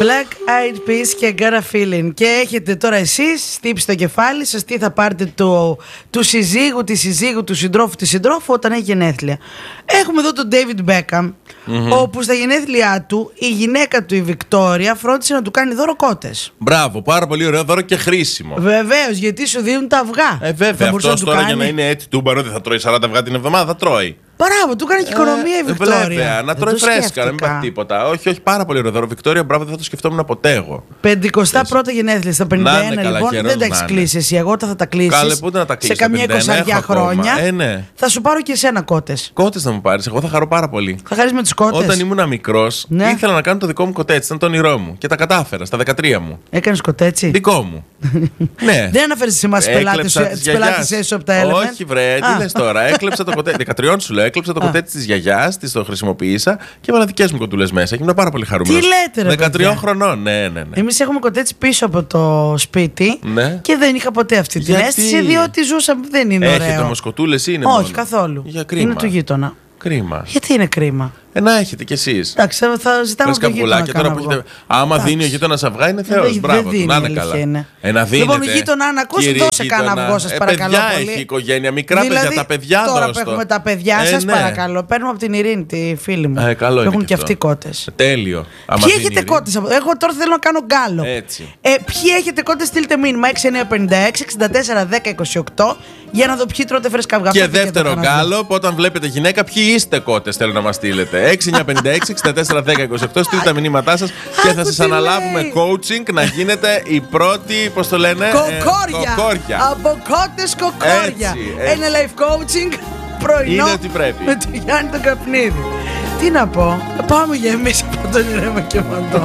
Black Eyed Peas και Got a Feeling. Και έχετε τώρα εσείς στύψει το κεφάλι σας τι θα πάρετε του συζύγου, τη συζύγου, του συντρόφου, τη συντρόφου όταν έχει γενέθλια. Έχουμε εδώ τον David Beckham, όπου στα γενέθλιά του η γυναίκα του, η Βικτόρια, φρόντισε να του κάνει δώρο κότες. Μπράβο, πάρα πολύ ωραίο δώρο και χρήσιμο. Βεβαίως, γιατί σου δίνουν τα αυγά. Βέβαια, αυτός τώρα για να είναι έτσι τούμπανο, δεν θα τρώει 40 αυγά την εβδομάδα, θα τρώει. Μπράβο, του έκανε και οικονομία η Βικτόρια. Βέβαια, να τρώει φρέσκα, να μην πάει τίποτα. Όχι, πάρα πολύ ωραίο δώρο. Βικτόρια, μπράβο, δεν θα το σκεφτόμουν ποτέ εγώ. 51 γενέθλια στα 51 λοιπόν. Δεν τα έχει κλείσει εσύ. Εγώ θα τα κλείσει. Κάλε, πού να τα κλείσει. Σε καμιά 20 χρόνια. Ναι. Θα σου πάρω και εσένα κότες. Κότες θα μου πάρει. Εγώ θα χαρώ πάρα πολύ. Θα χαρείς με τις κότες. Όταν ήμουν μικρός, ναι, ήθελα να κάνω το δικό μου κοτέτσι. Ήταν το όνειρό μου. Και τα κατάφερα στα 13 μου. Έκανες κοτέτσι. Δικό μου. Ναι. Δεν αναφέρεις σε εμάς τις πελάτες σου από τα Element. Όχι, βρε, τι λες τώρα. Έκλεψα το κοτέτσι. 13 σου λέω, έκλεψα το κοτέτσι της γιαγιάς, της το χρησιμοποίησα και έβαλα δικές μου κοτούλες μέσα. Ήμουν πάρα πολύ χαρούμενος. Τι λέτε, ρε. 13 χρονών, ναι. Εμείς έχουμε κοτέτσι πίσω από το σπίτι, ναι, και δεν είχα ποτέ αυτή την αίσθηση, διότι ζούσαμε. Δεν είναι ωραίο. Έχετε όμως κοτούλες ή είναι όχι, μόνο? καθόλου. Για κρίμα. Είναι του γείτονα. Κρίμα. Γιατί είναι κρίμα? Να έχετε κι εσείς. Εντάξει, θα ζητάμε από τον γείτονα. Άμα δίνει ο γείτονας αυγά είναι Θεός. Μπράβο, να είναι καλά. Να δίνετε. Λοιπόν, γείτονα, να ακούσει, δώσε κανένα αυγό σας, παρακαλώ. Παιδιά έχει οικογένεια, μικρά παιδιά, τα παιδιά τώρα που έχουμε τα παιδιά σας, παρακαλώ. Παίρνουμε από την Ειρήνη, τη φίλη μου. Καλό είναι. Έχουν και αυτοί κότες. Τέλειο. Ποιοι έχετε κότες? Εγώ τώρα θέλω να κάνω γκάλο. Ποιοι έχετε κότες? Στείλτε μήνυμα 6956-64-10-28 για να δω ποιοι τρώτε φρέσκα αυγά. Και δεύτερο γκάλο, όταν βλέπετε γυναίκα, ποιοι είστε κότες, θέλω να μας στείλετε. 6956-64-10-28. Στείλτε τα μηνύματά σας και θα σας αναλάβουμε coaching να γίνετε η πρώτη, πώς το λένε, κοκόρια. Από κότες κοκόρια. Ένα life coaching πρωινό με τον Γιάννη τον Καπνίδη. Τι να πω, πάμε για εμείς από τον Ηρέμα και Μαντώ.